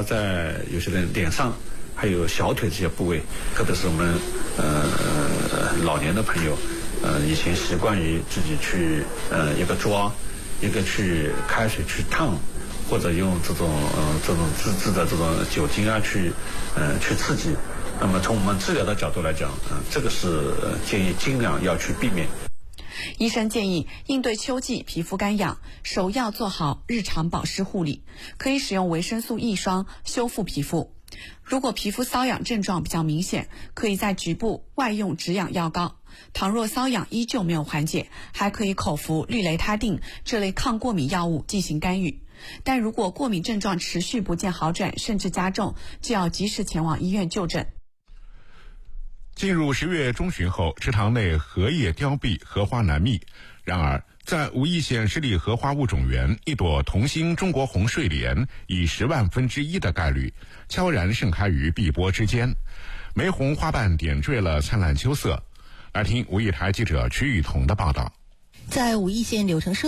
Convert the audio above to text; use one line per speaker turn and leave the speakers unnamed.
它在有些人脸上还有小腿这些部位，特别是我们老年的朋友，以前习惯于自己去一个抓，一个去开水去烫，或者用这种自制的这种酒精啊去刺激。那么从我们治疗的角度来讲，这个是建议尽量要去避免。
医生建议，应对秋季皮肤干痒，首要做好日常保湿护理，可以使用维生素 E 霜修复皮肤。如果皮肤瘙痒症状比较明显，可以在局部外用止痒药膏。倘若瘙痒依旧没有缓解，还可以口服氯雷他定这类抗过敏药物进行干预。但如果过敏症状持续不见好转，甚至加重，就要及时前往医院就诊。
进入10月中旬后，池塘内荷叶凋敝，荷花难觅。然而，在无意县十里荷花物种园，一朵同心中国红睡莲以10万分之一的概率悄然盛开于碧波之间，玫红花瓣点缀了灿烂秋色。来听无意台记者曲雨桐的报道。
在武义县柳城社